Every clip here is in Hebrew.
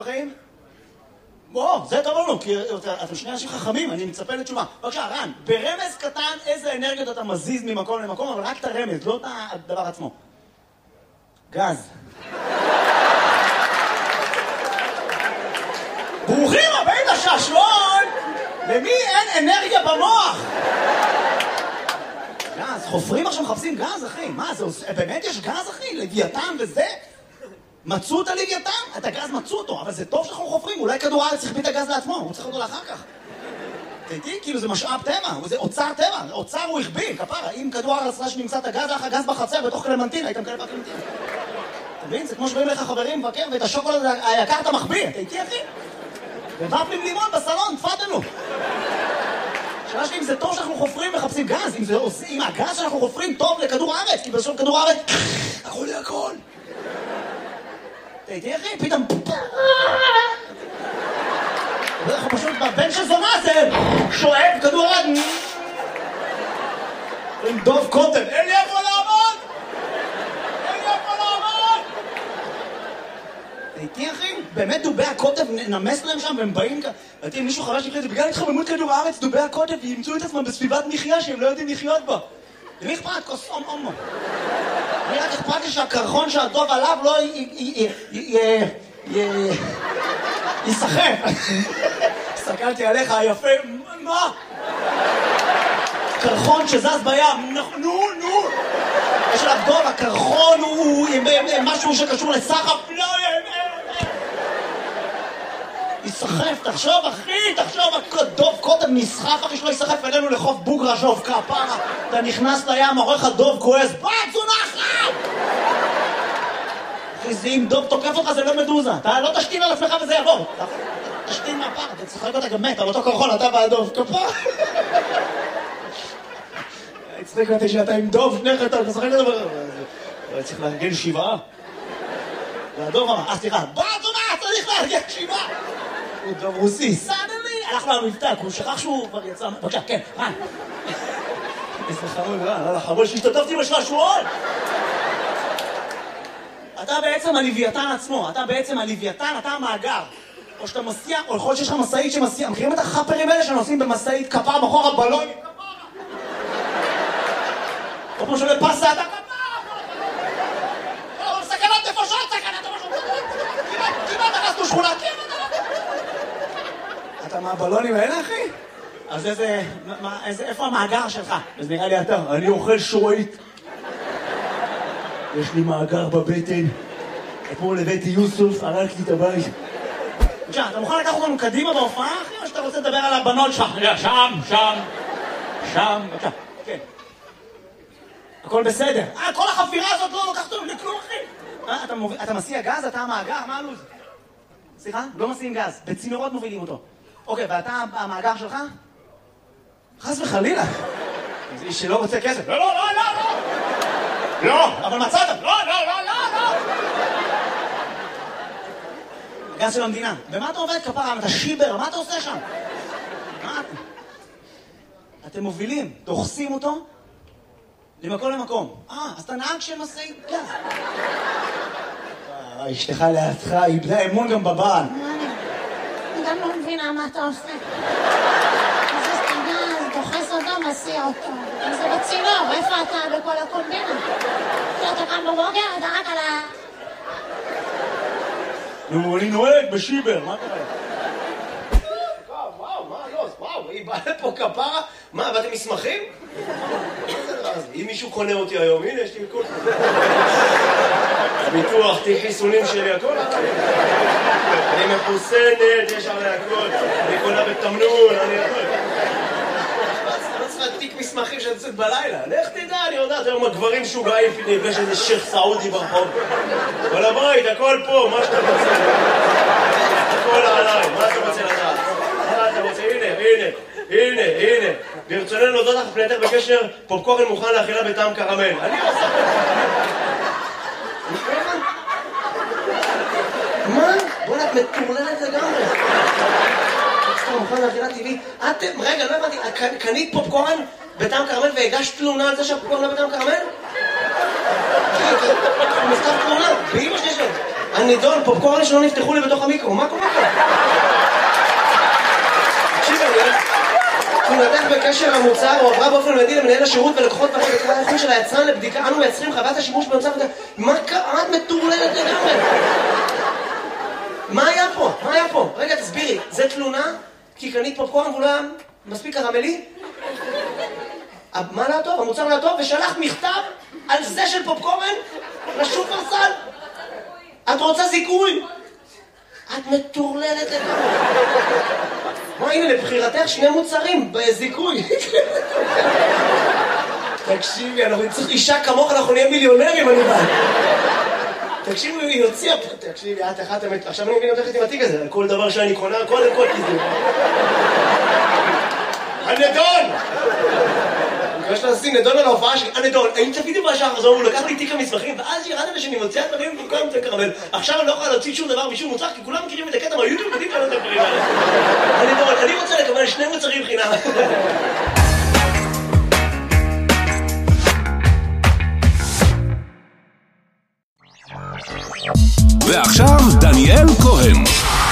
בוא, זה טוב לנו, כי אתם שני אנשים חכמים, אני מצפה לתשובה. בבקשה, רן, ברמז קטן איזה אנרגיות אתה מזיז ממקום למקום, אבל רק את הרמז, לא את הדבר עצמו. גז. ברוכים הבאים לשעשועון! למי אין אנרגיה במוח? גז, חופרים עכשיו מחפשים גז, אחי. מה, זה באמת יש גז, אחי? לוויתן וזה? מצאו את הלוויתן? את הגז מצאו אותו, אבל זה טוב שאנחנו חופרים. אולי כדור הארץ צריך את הגז לעצמו, הוא צריך אותו לאחר כך. תראי, כאילו זה משאב טבע, זה אוצר טבע, אוצר הוא הכביל, כפרה. אם כדור הארץ שנמצא את הגז, לך הגז בחצר בתוך קלמנטין, היית מקבל בקלמנטין. אתה מבין? זה כמו שבאים לך חברים מבקר, ואת השוקולד היקר אתה מחביא. תראי, אחי? ובפלים לימון בסלון, תפדלו. שאלה שלי, אם זה טוב שאנחנו חופרים מחפשים גז, אם הגז שאנחנו חופרים טוב לכדור הארץ, כי בסוף כדור הארץ, הכל יהיה הכל. תראי, אחי, פתאום... אנחנו פשוט בבן של זונה זה שואב כדור הארץ. עם דוב קוטב, אין לי איפה לעמוד! אין לי איפה לעמוד! תראי, אחי, באמת דובי הקוטב נמס להם שם והם באים כאן. ואתם, מישהו חרש לקראת, בגלל התחממות כדור הארץ, דובי הקוטב ימצאו את עצמם בסביבת מחיה שהם לא יודעים לחיות בה. למי אכפת? כוס אומו. אני רק אכפת לי שהקרחון שהדוב עליו לא יסחף. הסתכלתי עליך, יפה, מה? קרחון שזז בים, נו. יש עליו דוב, הקרחון הוא משהו שקשור לסחף, לא, יסחף, תחשוב אחי, דוב קוטב נסחף אחי שלא יסחף אלינו לחוף בוגרה שוב כפרה. אתה נכנס לים, עורך הדוב כועס, צונחת! אחי, זה אם דוב תוקף אותך זה לא מדוזה, אתה לא תשתין על עצמך וזה יעבור. תשתין מהפר, אתה צחק אותה גם מת, על אותו קרחון, אתה והדוב, כפרה. הצחיק אותי שאתה עם דוב, שניך אתה משחק את זה, צריך לארגן 7. והדוב אמר, סליחה, צונחת, צריך לארגן 7. הוא דוב רוסי, סדלי, הלכנו למבטא, הוא שכח שהוא כבר יצא... בבקשה, כן, רן. איזה חמוד, רן, חמוד שהשתתפתי בשעשועון. אתה בעצם הלוויתן עצמו, אתה המאגר. או שאתה מסיע, או יכול להיות שיש לך מסעית שמסיע. מכירים את החפרים האלה שנוסעים במסעית כפרה מאחור הבלון? או כמו שעולה פסה, אתה כפרה! אבל סכנת נפשות, כמעט נכנסנו שכונה, אתה מהבלונים האלה, אחי? אז איפה המאגר שלך? אז נראה לי אתה, אני אוכל שורית. יש לי מאגר בבטן. אתמול הבאתי יוסוף, הרגתי את הבית. בבקשה, אתה מוכן לקחת אותנו קדימה בהופעה, אחי? או שאתה רוצה לדבר על הבנות שלך? שם, בבקשה, כן. הכל בסדר. כל החפירה הזאת לא לוקחת אותנו לכלום, אחי. אתה מסיע גז, אתה המאגר, מה הלו"ז? סליחה? לא מסיעים גז, בצינורות מובילים אותו. אוקיי, ואתה המאגר שלך? חס וחלילה. זה איש שלא רוצה כסף. לא, אבל מצאת. לא. גז של המדינה. ומה אתה עובד כפרה? אתה שיבר, מה אתה עושה שם? אתם מובילים, דוחסים אותו למקום למקום. אז אתה נהג של משאית גז. אשתך לידך, איבדה אמון גם בבעל. אני גם לא מבינה מה אתה עושה. מזיז את הגז, דוחס אותו, מסיע אותו. אם זה בצינור, איפה אתה בכל הקומבינה? כשאתה קם בבוקר, אתה רק על ה... נו, אני נוהג בשיבר, מה קרה? וואו, היא באה לפה כפרה? מה, באתם מסמכים? אם מישהו קונה אותי היום, הנה, יש לי מכל... ביטוח, תיק חיסונים שלי, הכל. אני מחוסנת, יש עלי הכל. אני קונה בתמנון, אני הכל. לא צריכה תיק מסמכים שאני יוצאת בלילה. לך תדע, אני יודעת, היום הגברים שוגעים, נפגש איזה שייך סעודי ברחוב. כל הבית, הכל פה, מה שאתה רוצה. הכל עליי, מה אתה רוצה לדעת? מה אתה רוצה? הנה. ברצוננו להודות לך פנייתך בקשר, פופקורן מוכן לאכילה בטעם קרמל. אני עושה... מה? בוא'נה, את מטורללת לגמרי. פופקורן מוכן לאכילה טבעית. רגע, לא הבנתי, קנית פופקורן בטעם קרמל והגשת תלונה על זה שהפופקורן לא בטעם קרמל? מכתב תלונה, באמא שלי שלו. הנידון, פופקורן שלא נפתחו לי בתוך המיקרו, מה קורה פה? תקשיב, תמונתך בקשר המוצר הועברה באופן מיידי למנהל השירות ולקוחות בקרת האיכות של היצרן לבדיקה. אנו מייצרים חוות השימוש במצב... מה קרה? את מטורללת לגמרי. מה היה פה? מה היה פה? רגע, תסבירי, זה תלונה? כי קנית פופקורן והוא לא היה מספיק קרמלי? מה לא טוב? המוצר לא טוב? ושלחת מכתב על זה של פופקורן לשופרסל? את רוצה זיכוי? את מטורללת לגמרי. מה, הנה, לבחירתך 2 מוצרים בזיכוי. תקשיבי, אנחנו צריך אישה כמוך, אנחנו נהיה מיליונרים, אני בא. תקשיבי, היא הוציאה פה. תקשיבי, את אחת אמת. עכשיו אני מבין אותך עם התיק הזה, על כל דבר שאני קונה, קודם כל כזה. הנדון! אני מקווה לשים נדון על ההופעה שלי. הנדון, האם צפיתי בשעה הזו, הוא לקח לי תיק המסמכים, ואז ירדתי שאני מוציאה דברים במקום את הקרמל. עכשיו אני לא יכולה להוציא שום דבר משום מוצר, כי כולם מכירים את הקטע מהיוטיוב, יודעים כאלה את הדברים האלה. הנדון, אני רוצה לקבל 2 מוצרים חינם. ועכשיו דניאל כהן.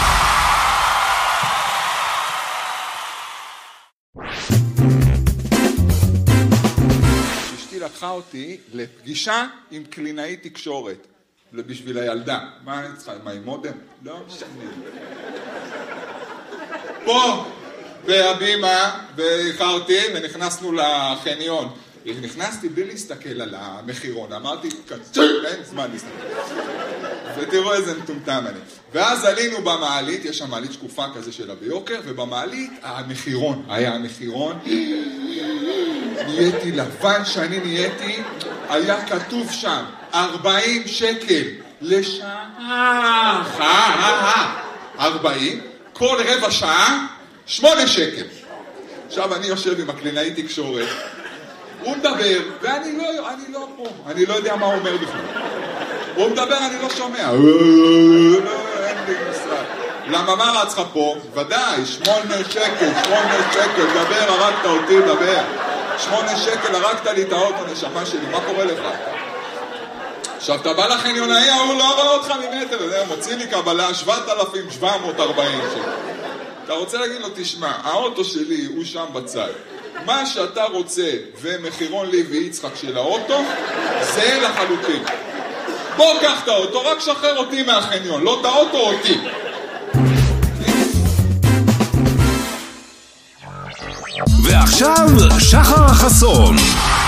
אשתי לקחה אותי לפגישה עם קלינאית תקשורת בשביל הילדה. מה אני צריכה? מה, עם מודם? לא משנה. פה בהבימה ואיחרתי ונכנסנו לחניון. נכנסתי בלי להסתכל על המחירון, אמרתי, אין זמן להסתכל. ותראו איזה מטומטם אני. ואז עלינו במעלית, יש שם מעלית שקופה כזה שלה ביוקר, ובמעלית המחירון, היה המחירון, נהייתי לבן שאני נהייתי, היה כתוב שם 40 שקל לשעה, 40, כל רבע שעה 8 שקל. עכשיו אני יושב עם הקלינאי תקשורת, הוא מדבר, ואני לא פה, אני לא יודע מה הוא אומר בכלל. הוא מדבר, אני לא שומע. אין לי משרד. למה מה רץ לך פה? ודאי, 8 שקל, דבר, הרגת אותי, דבר. 8 שקל, הרגת לי את האוטו, נשמה שלי, מה קורה לך? עכשיו, אתה בא לחניונאי, הוא לא רואה אותך ממטר, מוציא לי קבלה 7,740 שקל. אתה רוצה להגיד לו, תשמע, האוטו שלי הוא שם בצד. מה שאתה רוצה ומחירון לי ויצחק של האוטו, זה לחלוטין. בוא קח את האוטו, רק שחרר אותי מהחניון, לא את האוטו אותי. ועכשיו שחר חסון.